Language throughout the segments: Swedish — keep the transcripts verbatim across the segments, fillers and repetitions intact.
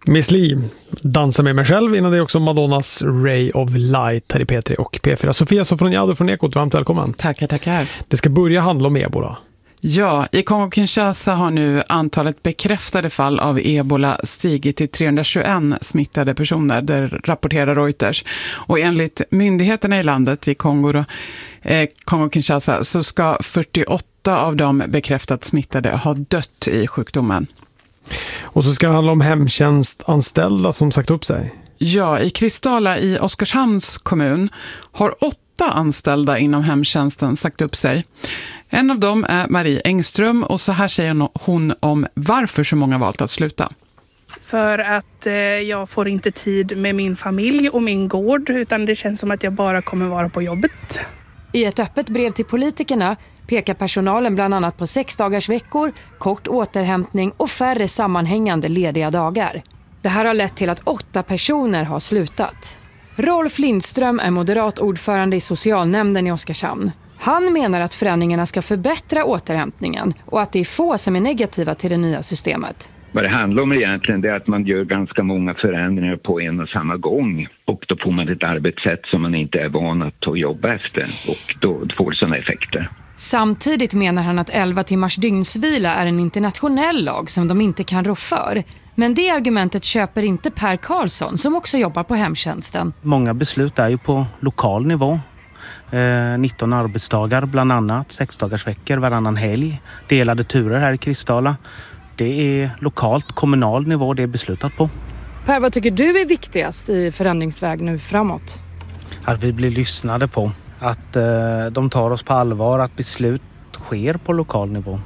Miss Li, Dansa med mig själv. Innan det är också Madonnas Ray of Light här i P tre och P fyra. Sofia Sofroniado från Ekot, varmt välkommen. Tackar, tackar. Det ska börja handla om ebola. Ja, i Kongo-Kinshasa har nu antalet bekräftade fall av ebola stigit till trehundratjugoett smittade personer, där rapporterar Reuters. Och enligt myndigheterna i landet i Kongo, då, eh, Kongo-Kinshasa, så ska fyrtioåtta av de bekräftat smittade ha dött i sjukdomen. Och så ska det handla om hemtjänstanställda som sagt upp sig. Ja, i Kristala i Oskarshamns kommun har åtta anställda inom hemtjänsten sagt upp sig. En av dem är Marie Engström och så här säger hon om varför så många valt att sluta. För att eh, jag får inte tid med min familj och min gård, utan det känns som att jag bara kommer vara på jobbet. I ett öppet brev till politikerna pekar personalen bland annat på sex dagars veckor, kort återhämtning och färre sammanhängande lediga dagar. Det här har lett till att åtta personer har slutat. Rolf Lindström är moderat ordförande i socialnämnden i Oskarshamn. Han menar att förändringarna ska förbättra återhämtningen och att det är få som är negativa till det nya systemet. Vad det handlar om egentligen är att man gör ganska många förändringar på en och samma gång. Och då får man ett arbetssätt som man inte är van att jobba efter och då får det sådana effekter. Samtidigt menar han att elva timmars dygnsvila är en internationell lag som de inte kan rå för. Men det argumentet köper inte Per Karlsson som också jobbar på hemtjänsten. Många beslut är ju på lokal nivå. Eh, nitton arbetsdagar bland annat, sex dagars veckor varannan helg, delade turer här i Kristala. Det är lokalt, kommunal nivå det är beslutat på. Per, vad tycker du är viktigast i förändringsväg nu framåt? Att vi blir lyssnade på, att eh, de tar oss på allvar, att beslut sker på lokal nivå.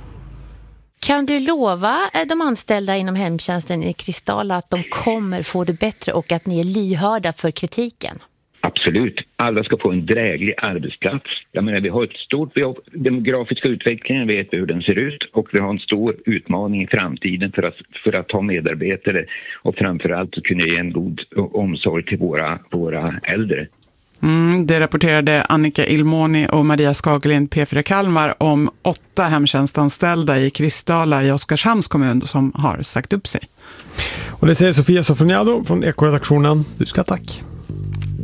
Kan du lova de anställda inom hemtjänsten i Kristala att de kommer få det bättre och att ni är lyhörda för kritiken? Absolut. Alla ska få en dräglig arbetsplats. Jag menar, vi har ett stort behov. Demografiska utvecklingen vet vi hur den ser ut och vi har en stor utmaning i framtiden för att, för att ha medarbetare och framförallt att kunna ge en god omsorg till våra, våra äldre. Mm, det rapporterade Annika Ilmoni och Maria Skaglind P fyra Kalmar om åtta hemtjänstanställda i Kristala i Oskarshamns kommun som har sagt upp sig. Och det säger Sofia Sofroniado från Ekoredaktionen. Du ska tack.